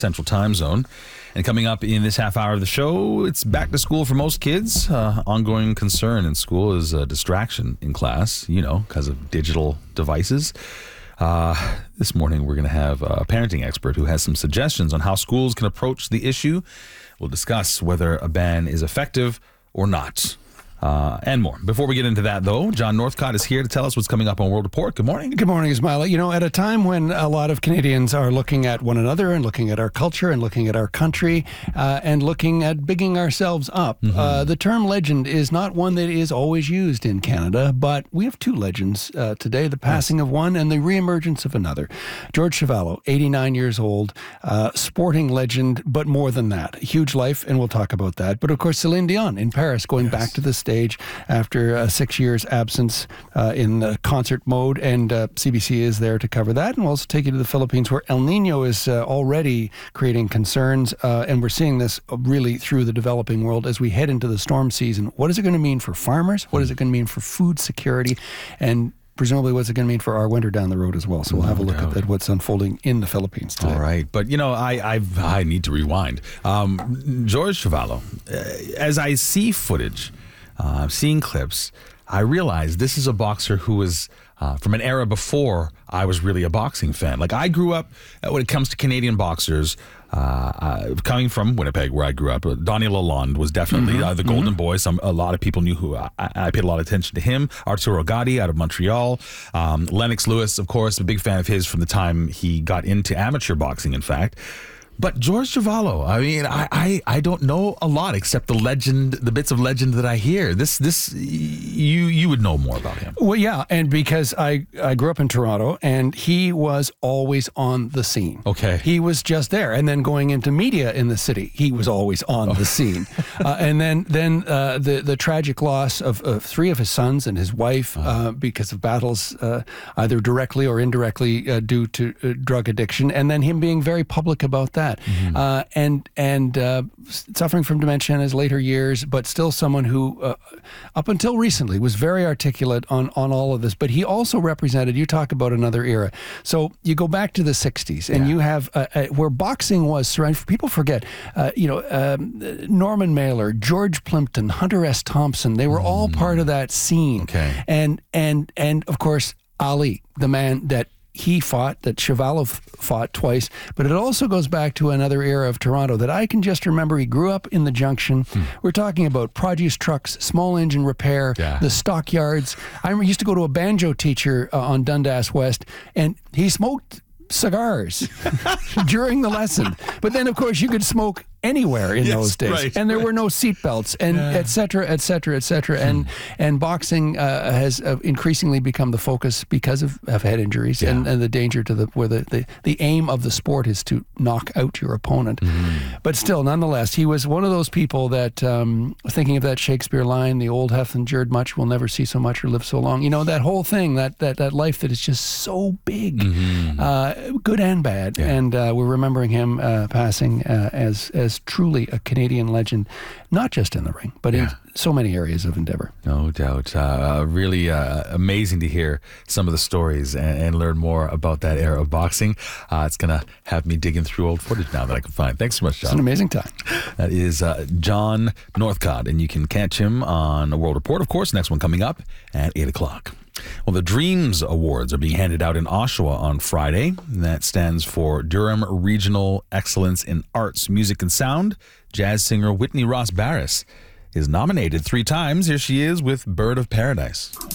Central Time Zone. And coming up in this half hour of the show, it's back to school for most kids. Ongoing concern in school is a distraction in class, because of digital devices. This morning, we're going to have a parenting expert who has some suggestions on how schools can approach the issue. We'll discuss whether a ban is effective or not. And more. Before we get into that, though, John Northcott is here to tell us what's coming up on World Report. Good morning. Good morning, Ismaila. At a time when a lot of Canadians are looking at one another and looking at our culture and looking at our country and looking at bigging ourselves up, the term legend is not one that is always used in Canada, but we have two legends today, the passing of one and the reemergence of another. George Chuvalo, 89 years old, sporting legend, but more than that. Huge life, and we'll talk about that. But, of course, Celine Dion in Paris going back to the stage after 6 years absence in concert mode, and CBC is there to cover that. And we'll also take you to the Philippines, where El Nino is already creating concerns, and we're seeing this really through the developing world as we head into the storm season. What is it going to mean for farmers? What is it going to mean for food security? And presumably what's it going to mean for our winter down the road as well. So we'll have a look at what's unfolding in the Philippines today. All right. But, I need to rewind. George Chuvalo, as I see footage, seeing clips, I realize this is a boxer who was from an era before I was really a boxing fan. Like, I grew up, when it comes to Canadian boxers, coming from Winnipeg, where I grew up, Donnie Lalonde was definitely the golden boy. A lot of people knew who I paid a lot of attention to him. Arturo Gatti out of Montreal. Lennox Lewis, of course, a big fan of his from the time he got into amateur boxing, in fact. But George Chuvalo, I don't know a lot except the bits of legend that I hear. You would know more about him. Well, yeah, and because I grew up in Toronto, and he was always on the scene. Okay. He was just there. And then going into media in the city, he was always on the scene. And then the tragic loss of three of his sons and his wife because of battles either directly or indirectly due to drug addiction, and then him being very public about that. And suffering from dementia in his later years, but still someone who, up until recently, was very articulate on all of this. But he also represented, you talk about another era. So you go back to the 60s, and you have where boxing was surrounded. People forget, Norman Mailer, George Plimpton, Hunter S. Thompson, they were all part of that scene. Okay. And of course, Ali, the man that he fought, that Chuvalo fought twice, but it also goes back to another era of Toronto that I can just remember. He grew up in the Junction. We're talking about produce trucks, small engine repair, the stockyards. I used to go to a banjo teacher on Dundas West, and he smoked cigars during the lesson. But then, of course, you could smoke anywhere in those days, and there were no seatbelts, and et cetera, et cetera, et cetera. And boxing has increasingly become the focus because of head injuries and the danger to where the aim of the sport is to knock out your opponent. But still, nonetheless, he was one of those people that, thinking of that Shakespeare line, the old hath endured much, will never see so much or live so long. That whole thing, that life that is just so big, good and bad. And we're remembering him passing as truly a Canadian legend, not just in the ring, but in so many areas of endeavor. No doubt. Really amazing to hear some of the stories and learn more about that era of boxing. It's going to have me digging through old footage now that I can find. Thanks so much, John. It's an amazing time. That is John Northcott, and you can catch him on World Report, of course. Next one coming up at 8 o'clock. Well, the Dreams Awards are being handed out in Oshawa on Friday. That stands for Durham Regional Excellence in Arts, Music and Sound. Jazz singer Whitney Ross Barris is nominated 3 times. Here she is with Bird of Paradise.